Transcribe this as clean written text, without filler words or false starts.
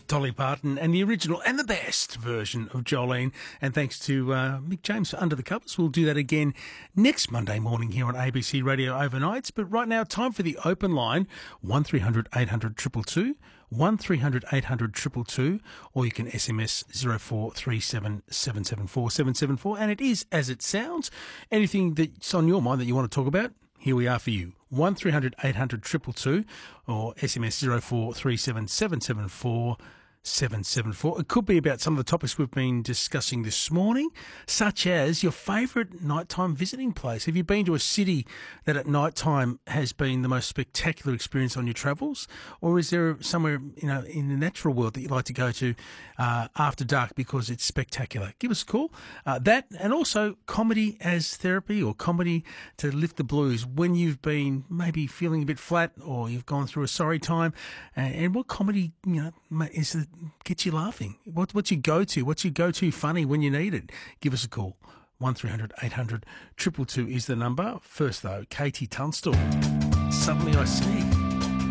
Dolly Parton and the original and the best version of Jolene. And thanks to Mick James for Under the Covers. We'll do that again next Monday morning here on ABC Radio Overnights. But right now, time for the open line, 1300 800 222, 1300 800 222, or you can SMS 0437 774 774. And it is as it sounds. Anything that's on your mind that you want to talk about, here we are for you. 1300 800 222 or SMS 0437 774 774. It could be about some of the topics we've been discussing this morning, such as your favourite nighttime visiting place. Have you been to a city that at nighttime has been the most spectacular experience on your travels? Or is there somewhere, in the natural world that you'd like to go to after dark because it's spectacular? Give us a call. That, and also comedy as therapy or comedy to lift the blues when you've been maybe feeling a bit flat or you've gone through a sorry time. And what comedy, is it? Get you laughing. What's your go-to? What's your go-to funny when you need it? Give us a call. 1300 800 222 is the number. First, though, Katie Tunstall. Suddenly I See.